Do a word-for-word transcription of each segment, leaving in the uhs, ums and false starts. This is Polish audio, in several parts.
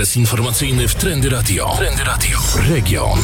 Okres informacyjny w Trendy Radio. Trendy Radio. Region.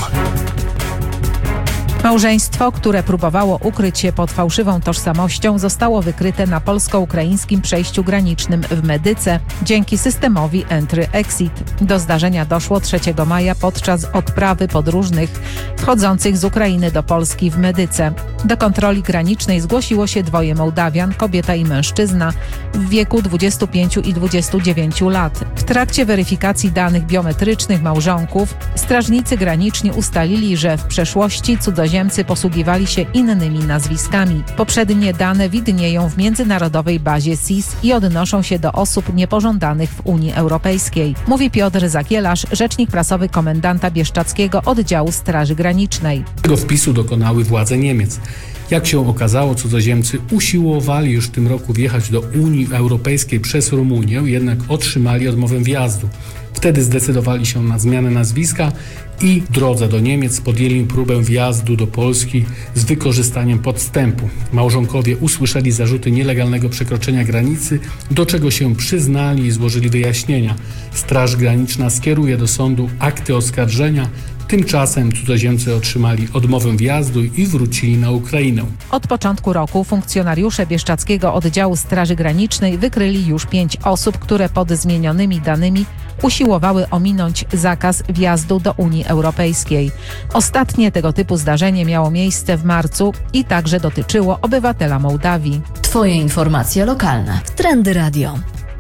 Małżeństwo, które próbowało ukryć się pod fałszywą tożsamością, zostało wykryte na polsko-ukraińskim przejściu granicznym w Medyce dzięki systemowi Entry-Exit. Do zdarzenia doszło trzeciego maja podczas odprawy podróżnych wchodzących z Ukrainy do Polski w Medyce. Do kontroli granicznej zgłosiło się dwoje Mołdawian, kobieta i mężczyzna w wieku dwudziestu pięciu i dwudziestu dziewięciu lat. W trakcie weryfikacji danych biometrycznych małżonków strażnicy graniczni ustalili, że w przeszłości cudzoziemcy posługiwali się innymi nazwiskami. Poprzednie dane widnieją w międzynarodowej bazie S I S i odnoszą się do osób niepożądanych w Unii Europejskiej. Mówi Piotr Zakielarz, rzecznik prasowy komendanta bieszczadzkiego oddziału Straży Granicznej. Tego wpisu dokonały władze Niemiec. Jak się okazało, cudzoziemcy usiłowali już w tym roku wjechać do Unii Europejskiej przez Rumunię, jednak otrzymali odmowę wjazdu. Wtedy zdecydowali się na zmianę nazwiska i w drodze do Niemiec podjęli próbę wjazdu do Polski z wykorzystaniem podstępu. Małżonkowie usłyszeli zarzuty nielegalnego przekroczenia granicy, do czego się przyznali i złożyli wyjaśnienia. Straż Graniczna skieruje do sądu akty oskarżenia. Tymczasem cudzoziemcy otrzymali odmowę wjazdu i wrócili na Ukrainę. Od początku roku funkcjonariusze bieszczadzkiego oddziału Straży Granicznej wykryli już pięć osób, które pod zmienionymi danymi usiłowały ominąć zakaz wjazdu do Unii Europejskiej. Ostatnie tego typu zdarzenie miało miejsce w marcu i także dotyczyło obywatela Mołdawii. Twoje informacje lokalne w Trendy Radio.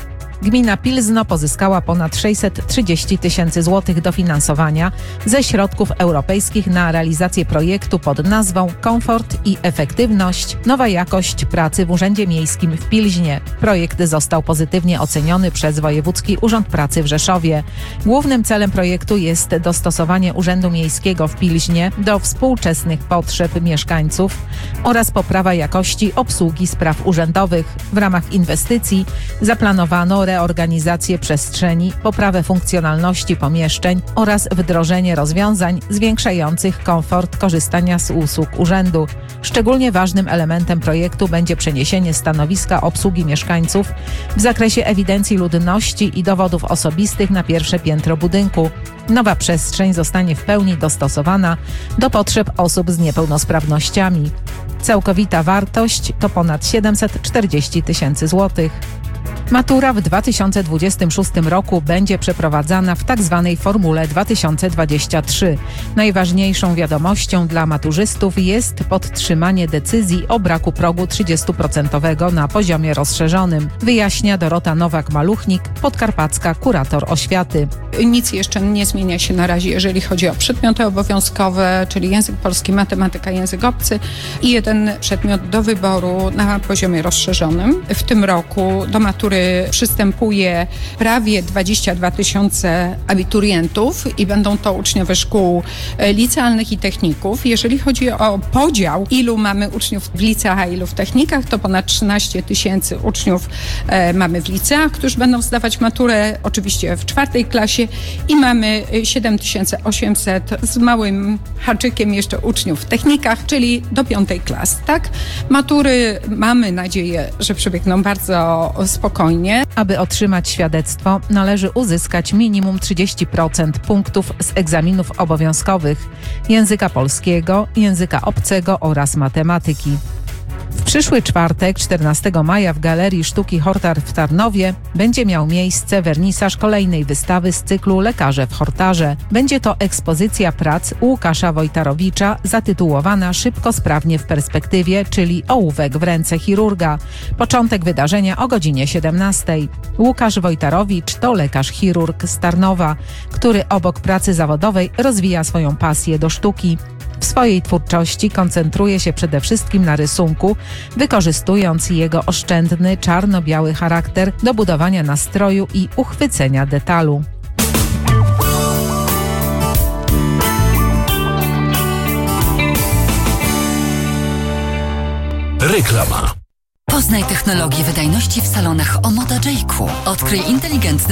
Gmina Pilzno pozyskała ponad sześćset trzydzieści tysięcy złotych dofinansowania ze środków europejskich na realizację projektu pod nazwą Komfort i efektywność – nowa jakość pracy w Urzędzie Miejskim w Pilźnie. Projekt został pozytywnie oceniony przez Wojewódzki Urząd Pracy w Rzeszowie. Głównym celem projektu jest dostosowanie Urzędu Miejskiego w Pilźnie do współczesnych potrzeb mieszkańców oraz poprawa jakości obsługi spraw urzędowych. W ramach inwestycji zaplanowano reorganizację przestrzeni, poprawę funkcjonalności pomieszczeń oraz wdrożenie rozwiązań zwiększających komfort korzystania z usług urzędu. Szczególnie ważnym elementem projektu będzie przeniesienie stanowiska obsługi mieszkańców w zakresie ewidencji ludności i dowodów osobistych na pierwsze piętro budynku. Nowa przestrzeń zostanie w pełni dostosowana do potrzeb osób z niepełnosprawnościami. Całkowita wartość to ponad siedemset czterdzieści tysięcy złotych. Matura w dwa tysiące dwudziestym szóstym roku będzie przeprowadzana w tzw. formule dwa tysiące dwadzieścia trzy. Najważniejszą wiadomością dla maturzystów jest podtrzymanie decyzji o braku progu trzydziestoprocentowego na poziomie rozszerzonym, wyjaśnia Dorota Nowak-Maluchnik, podkarpacka kurator oświaty. Nic jeszcze nie zmienia się na razie, jeżeli chodzi o przedmioty obowiązkowe, czyli język polski, matematyka, język obcy i jeden przedmiot do wyboru na poziomie rozszerzonym. W tym roku do matury przystępuje prawie dwadzieścia dwa tysiące abiturientów i będą to uczniowie szkół licealnych i techników. Jeżeli chodzi o podział, ilu mamy uczniów w liceach, a ilu w technikach, to ponad trzynaście tysięcy uczniów e, mamy w liceach, którzy będą zdawać maturę oczywiście w czwartej klasie i mamy siedem tysięcy osiemset z małym haczykiem jeszcze uczniów w technikach, czyli do piątej klasy, tak? Matury mamy nadzieję, że przebiegną bardzo spokojnie. Aby otrzymać świadectwo, należy uzyskać minimum trzydzieści procent punktów z egzaminów obowiązkowych języka polskiego, języka obcego oraz matematyki. W przyszły czwartek, czternastego maja w Galerii Sztuki Hortar w Tarnowie będzie miał miejsce wernisaż kolejnej wystawy z cyklu Lekarze w Hortarze. Będzie to ekspozycja prac Łukasza Wojtarowicza zatytułowana Szybko, sprawnie w perspektywie, czyli ołówek w ręce chirurga. Początek wydarzenia o godzinie siedemnastej. Łukasz Wojtarowicz to lekarz-chirurg z Tarnowa, który obok pracy zawodowej rozwija swoją pasję do sztuki. W swojej twórczości koncentruje się przede wszystkim na rysunku, wykorzystując jego oszczędny, czarno-biały charakter do budowania nastroju i uchwycenia detalu. Reklama. Poznaj technologię wydajności w salonach Omoda J Q. Odkryj inteligentny